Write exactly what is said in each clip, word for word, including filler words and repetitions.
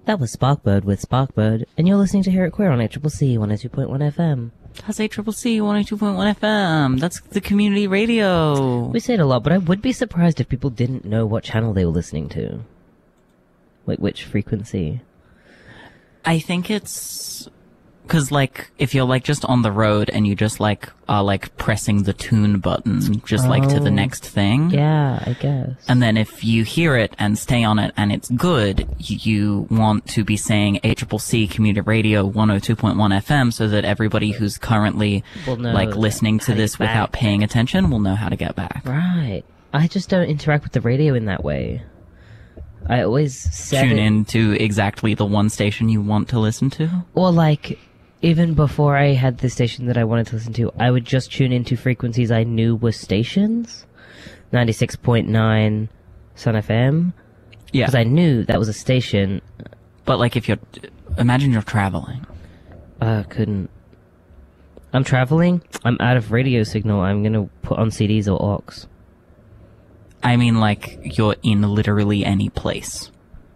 That was Sparkbird with Sparkbird, and you're listening to Hear It Queer on A C C C one oh two point one F M. That's A C C C one oh two point one F M. That's the community radio. We say it a lot, but I would be surprised if people didn't know what channel they were listening to. Like, which frequency. I think it's... Because, like, if you're, like, just on the road and you just, like, are, like, pressing the tune button just, oh, like, to the next thing. Yeah, I guess. And then if you hear it and stay on it and it's good, you want to be saying A C C C Community Radio one oh two point one F M so that everybody who's currently, like, listening to this without paying attention will know how to get back. Right. I just don't interact with the radio in that way. I always set Tune it... in to exactly the one station you want to listen to? Or, like... Even before I had the station that I wanted to listen to, I would just tune into frequencies I knew were stations. ninety-six point nine Sun F M. Yeah. Because I knew that was a station. But, like, if you're... Imagine you're traveling. I uh, couldn't. I'm traveling. I'm out of radio signal. I'm going to put on C Ds or aux. I mean, like, you're in literally any place.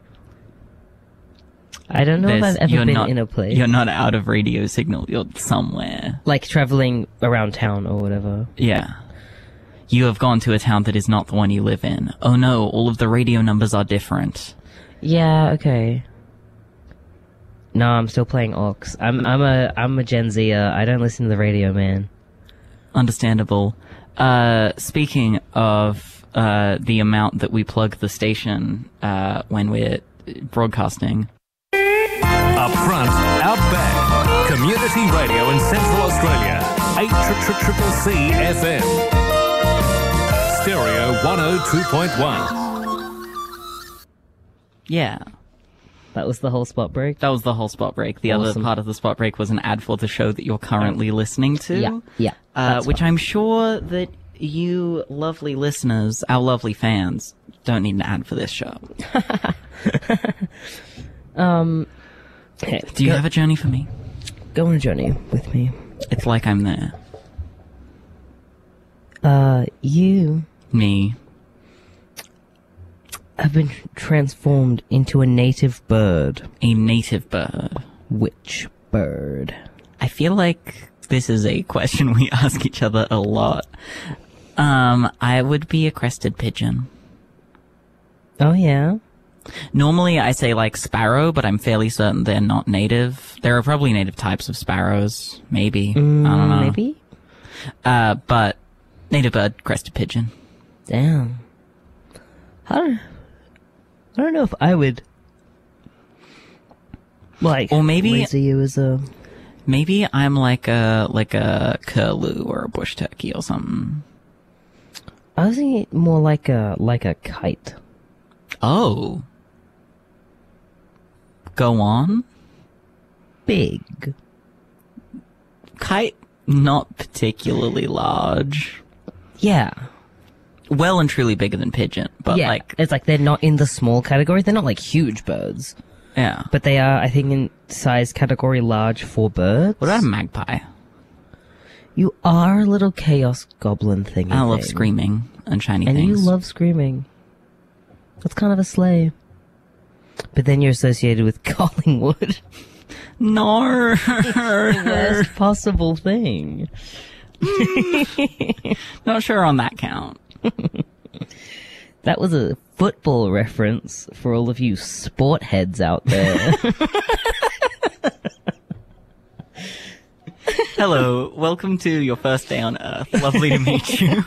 I don't know There's, if I've ever been not, in a place. You're not out of radio signal. You're somewhere. Like traveling around town or whatever. Yeah. You have gone to a town that is not the one you live in. Oh no, all of the radio numbers are different. Yeah, okay. No, I'm still playing aux. I'm I'm a I'm a Gen Zer. I don't listen to the radio, man. Understandable. Uh, speaking of uh the amount that we plug the station uh when we're broadcasting. Up front, out back. Community radio in Central Australia. eight C C C F M. Stereo one oh two point one. Yeah. That was the whole spot break? That was the whole spot break. The awesome. Other part of the spot break was an ad for the show that you're currently um, listening to. Yeah, yeah. Uh, which fine. I'm sure that you lovely listeners, our lovely fans, don't need an ad for this show. um... Hey, Do you go, have a journey for me? Go on a journey with me. It's like I'm there. Uh, you... Me. Have been transformed into a native bird. A native bird? Which bird? I feel like this is a question we ask each other a lot. Um, I would be a crested pigeon. Oh, yeah? Normally I say, like, sparrow, but I'm fairly certain they're not native. There are probably native types of sparrows. Maybe. Mm, I don't know. Maybe? Uh, but native bird, crested pigeon. Damn. I don't, I don't know if I would, like, or maybe, laser you as a... Maybe I'm like a, like a curlew or a bush turkey or something. I was thinking more like a, like a kite. Oh. Go on. Big. Kite, not particularly large. Yeah. Well and truly bigger than pigeon, but yeah, like... it's like they're not in the small category. They're not like huge birds. Yeah. But they are, I think, in size category large for birds. What about a magpie? You are a little chaos goblin thing. I love screaming and shiny and things. And you love screaming. That's kind of a sleigh. But then you're associated with Collingwood. No. It's the worst possible thing. Not sure on that count. That was a football reference for all of you sport heads out there. Hello, welcome to your first day on Earth. Lovely to meet you.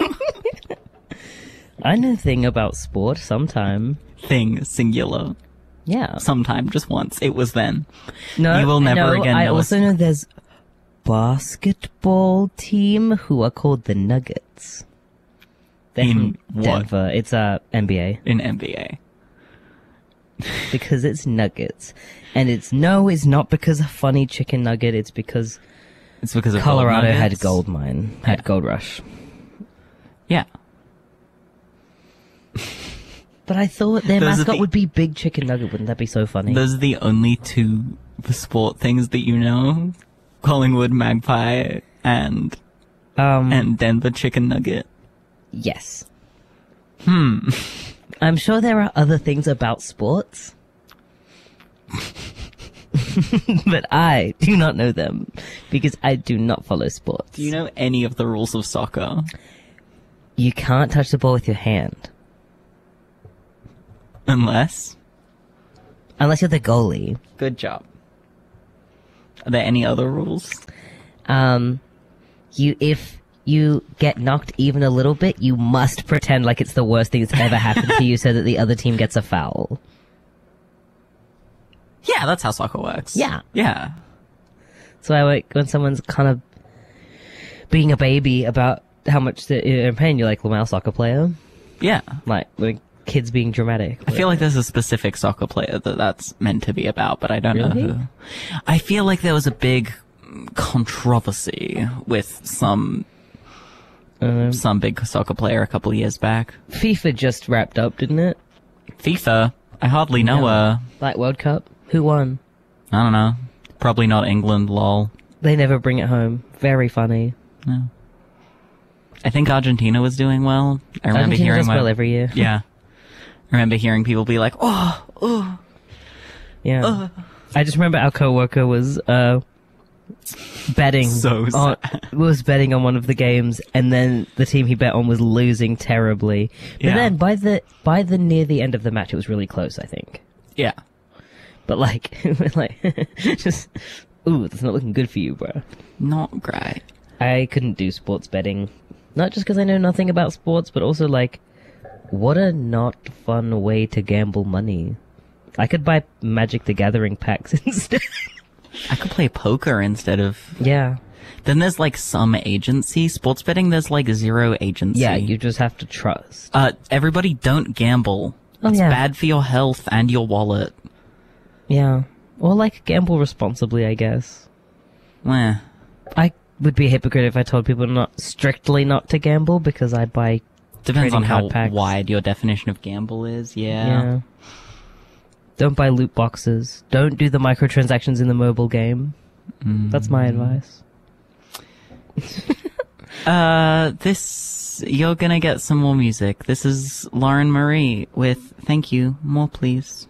I know a thing about sport sometime. Thing, singular. Yeah. Sometime, just once. It was then. No, you will never no, again I know also us. know there's basketball team who are called the Nuggets. They're In from what? Denver. It's uh, N B A. In N B A. Because it's Nuggets. And it's, no, it's not because of funny chicken nugget, it's because... It's because of Colorado gold had gold mine, had yeah. gold rush. Yeah. But I thought their Those mascot the, would be Big Chicken Nugget. Wouldn't that be so funny? Those are the only two sport things that you know? Collingwood Magpie and um, and Denver Chicken Nugget. Yes. Hmm. I'm sure there are other things about sports. But I do not know them because I do not follow sports. Do you know any of the rules of soccer? You can't touch the ball with your hand. Unless? Unless you're the goalie. Good job. Are there any other rules? Um, you, if you get knocked even a little bit, you must pretend like it's the worst thing that's ever happened to you so that the other team gets a foul. Yeah, that's how soccer works. Yeah. Yeah. So I like when someone's kind of being a baby about how much they're in pain, you're like, well, I'm a soccer player. Yeah. Like, when kids being dramatic. I feel like there's a specific soccer player that that's meant to be about, but I don't Really? know who. I feel like there was a big controversy with some Um, some big soccer player a couple of years back. FIFA just wrapped up, didn't it? FIFA? I hardly know No. her. Like World Cup? Who won? I don't know. Probably not England, lol. They never bring it home. Very funny. No. I think Argentina was doing well. I remember Argentina hearing does my- well every year. Yeah. I remember hearing people be like, oh, oh. Yeah. Uh. I just remember our coworker was uh betting So on sad. was betting on one of the games, and then the team he bet on was losing terribly. But Yeah. then by the by the near the end of the match, it was really close, I think. Yeah. But like, like just ooh, that's not looking good for you, bro. Not great. I couldn't do sports betting, not just because I know nothing about sports, but also like, what a not fun way to gamble money. I could buy Magic the Gathering packs instead. I could play poker instead of... Yeah. Then there's like some agency. Sports betting, there's like zero agency. Yeah, you just have to trust. Uh, everybody don't gamble. Oh, It's yeah. bad for your health and your wallet. Yeah. Or like gamble responsibly, I guess. Meh. I would be a hypocrite if I told people not strictly not to gamble because I buy Depends on trading how card packs. wide your definition of gamble is, yeah. Yeah. Don't buy loot boxes. Don't do the microtransactions in the mobile game. Mm. That's my advice. Uh, this... You're gonna get some more music. This is Lauren Marie with Thank You, More Please.